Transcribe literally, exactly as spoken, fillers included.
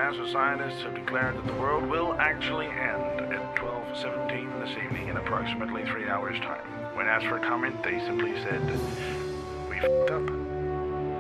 NASA scientists have declared that the world will actually end at twelve seventeen this evening in approximately three hours' time. When asked for comment, they simply said, "We f***ed up."